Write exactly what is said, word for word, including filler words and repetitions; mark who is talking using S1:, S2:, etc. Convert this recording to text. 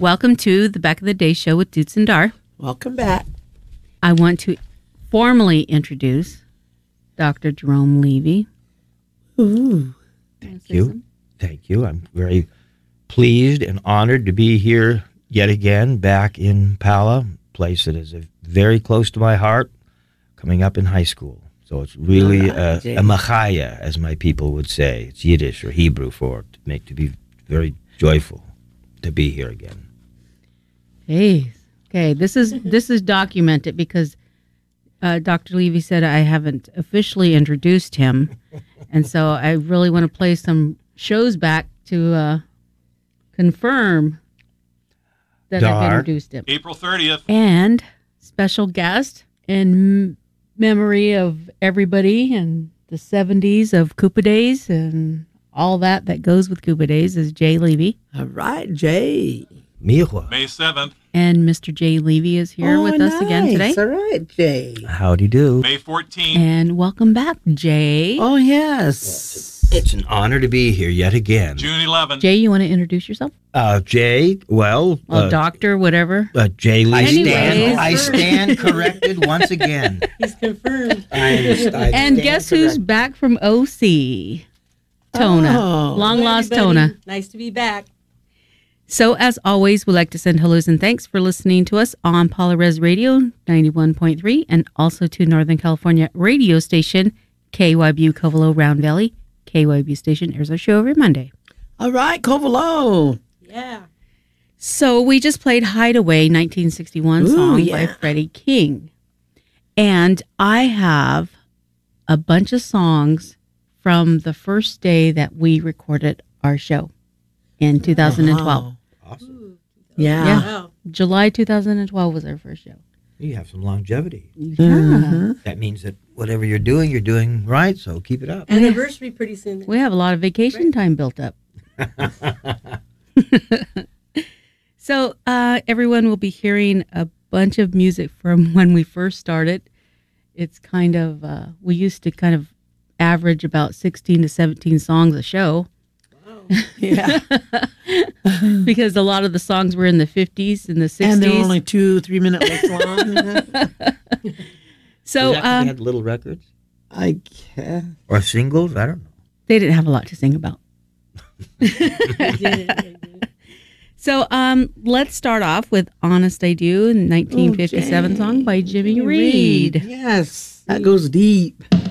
S1: Welcome to the Back of the Day show with Doots and Dar.
S2: Welcome back.
S1: I want to formally introduce Doctor Jerome Levy.
S3: Ooh. Thank you. Thank you. I'm very pleased and honored to be here yet again back in Pala, a place that is very close to my heart, coming up in high school. So it's really a, a machaya, as my people would say. It's Yiddish or Hebrew for to make to be very joyful to be here again.
S1: Hey, okay. This is this is documented because uh, Doctor Levy said I haven't officially introduced him, and so I really want to play some shows back to uh, confirm that
S3: Dar.
S1: I've introduced him.
S4: April thirtieth.
S1: And special guest in m- memory of everybody and the seventies of Koopa Days and all that that goes with Koopa Days is Jay Levy.
S2: All right, Jay.
S3: Miwa.
S4: May seventh.
S1: And Mister Jay Levy is here
S2: oh,
S1: with
S2: nice.
S1: us again today.
S2: All right, Jay.
S3: Howdy do.
S4: May fourteenth.
S1: And welcome back, Jay.
S2: Oh, yes.
S3: It's an honor to be here yet again.
S4: June eleventh.
S1: Jay, you want to introduce yourself?
S3: Uh, Jay, well...
S1: Well,
S3: uh,
S1: doctor, whatever.
S3: Uh, Jay Lee. I
S1: Anyways.
S3: stand, I stand corrected once again.
S2: He's confirmed.
S3: I, I
S1: And
S3: stand
S1: guess who's
S3: corrected.
S1: back from O C? Tona.
S2: Oh.
S1: Long
S5: Hello,
S1: lost
S5: everybody.
S1: Tona.
S5: Nice to be back.
S1: So, as always, we'd like to send hellos and thanks for listening to us on Paula Res Radio ninety-one point three and also to Northern California radio station K Y B U Covelo Round Valley. K Y B U station airs our show every Monday.
S2: All right, Covelo.
S5: Yeah.
S1: So, we just played Hideaway, nineteen sixty-one
S2: Ooh,
S1: song
S2: yeah.
S1: by Freddie King. And I have a bunch of songs from the first day that we recorded our show in two thousand twelve.
S2: Wow.
S3: Awesome.
S2: Yeah.
S1: Yeah.
S5: Wow.
S1: July two thousand twelve was our first show.
S3: You have some longevity.
S1: Yeah.
S2: Mhm.
S3: That means that whatever you're doing, you're doing right, so keep it up.
S5: Anniversary pretty soon.
S1: We have a lot of vacation
S5: Right.
S1: time built up. So uh, everyone will be hearing a bunch of music from when we first started. It's kind of, uh, we used to kind of average about sixteen to seventeen songs a show.
S5: Wow.
S2: Yeah.
S1: Because a lot of the songs were in the fifties and the sixties.
S2: And they were only two, three minute lengths long.
S1: so
S3: Is that 'cause
S1: um,
S3: they had little records
S2: I guess.
S3: or singles. I don't know.
S1: they didn't have a lot to sing about.
S5: They did, they did.
S1: So um, let's start off with Honest I Do, nineteen fifty-seven
S2: Oh,
S1: song by Jimmy
S2: Jimmy
S1: Reed.
S2: Yes. That goes deep.